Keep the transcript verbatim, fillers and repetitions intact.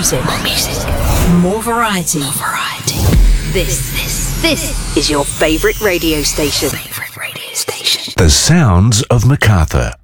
music. More music. More variety. More variety. This, this, this is your favourite radio station. Favourite radio station. The sounds of Macarthur.